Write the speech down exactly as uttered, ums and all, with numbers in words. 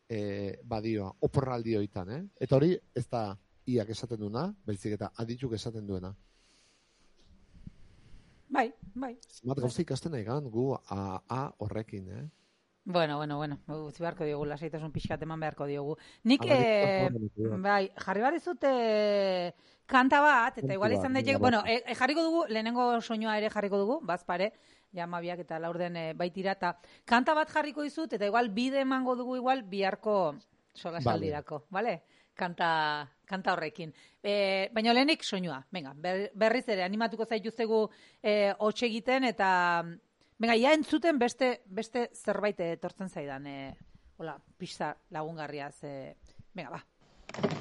e, badio, oporraldi hoitan, eh? Eta hori ez da iak esaten duena, beltzik eta aditzuk esaten duena. Bai, bai. Zimat gauza ikasten nahi gan, gu a, a horrekin, eh? Bueno, bueno, bueno, utzi beharko diogu, lasaitasun pixkat eman beharko diogu. Nik, eh, bai, jarri behar izut eh, kanta bat, eta igual izan daiteke, bueno, e, e, jarriko dugu, lehenengo soinua ere jarriko dugu, bazpare, ja amabiak eta laurden e, baitira, eta kanta bat jarriko izut, eta igual bide emango dugu igual biharko solasaldirako, vale? Kanta, kanta horrekin. E, baina lehenik soinua, venga, ber, berriz ere, animatuko zaituztegu e, hotxe egiten, eta... Venga, ia entzuten beste, beste zerbait etortzen zaidan, eh, hola, pizza lagungarriaz. Eh, venga, ba.